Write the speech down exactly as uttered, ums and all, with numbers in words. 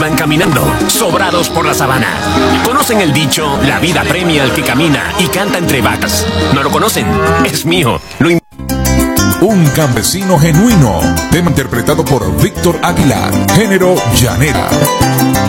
van caminando, sobrados por la sabana. ¿Conocen el dicho, la vida premia al que camina y canta entre vacas? ¿No lo conocen? Es mío. Lo Un campesino genuino, tema interpretado por Víctor Aguilar, género llanera.